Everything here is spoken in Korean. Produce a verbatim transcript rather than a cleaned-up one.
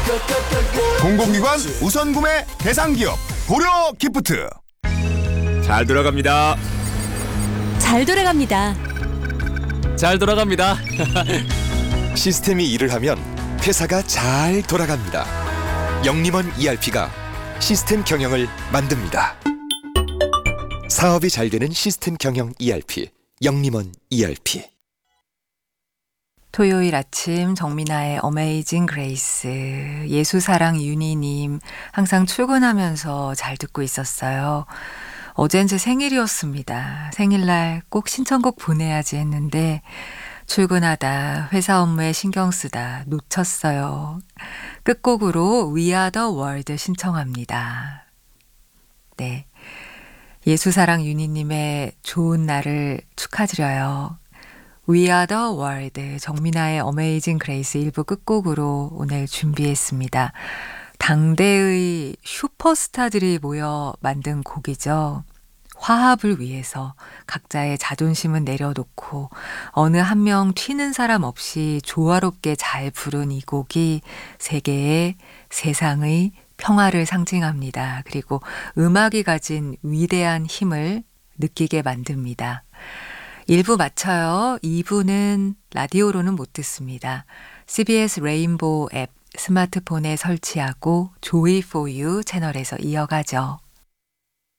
공공기관 우선 구매 대상 기업 고려 기프트. 잘 돌아갑니다. 잘 돌아갑니다. 잘 돌아갑니다. 시스템이 일을 하면 회사가 잘 돌아갑니다. 영림원 이알피가 시스템 경영을 만듭니다. 사업이 잘 되는 시스템 경영 이알피, 영림원 이알피. 토요일 아침 정민아의 어메이징 그레이스, 예수사랑 윤희님 항상 출근하면서 잘 듣고 있었어요. 어젠 제 생일이었습니다. 생일날 꼭 신청곡 보내야지 했는데 출근하다 회사 업무에 신경 쓰다 놓쳤어요. 끝곡으로 We Are The World 신청합니다. 네, 예수사랑 윤희님의 좋은 날을 축하드려요. We Are The World, 정민아의 어메이징 그레이스 일 부 끝곡으로 오늘 준비했습니다. 당대의 슈퍼스타들이 모여 만든 곡이죠. 화합을 위해서 각자의 자존심은 내려놓고 어느 한 명 튀는 사람 없이 조화롭게 잘 부른 이 곡이 세계의 세상의 평화를 상징합니다. 그리고 음악이 가진 위대한 힘을 느끼게 만듭니다. 일 부 마쳐요. 이 부는 라디오로는 못 듣습니다. 씨비에스 레인보우 앱 스마트폰에 설치하고 조이 포 유 채널에서 이어가죠.